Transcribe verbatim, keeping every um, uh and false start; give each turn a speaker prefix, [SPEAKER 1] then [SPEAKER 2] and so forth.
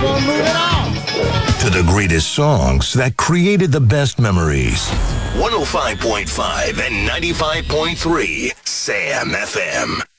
[SPEAKER 1] gonna move it on.
[SPEAKER 2] To the greatest songs that created the best memories. one oh five point five and ninety-five point three Sam F M.